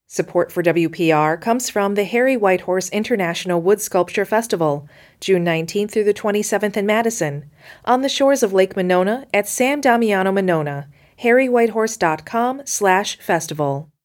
Support for WPR comes from the Harry Whitehorse International Wood Sculpture Festival, June 19th through the 27th in Madison, on the shores of Lake Monona at Sam Damiano Monona, harrywhitehorse.com/festival.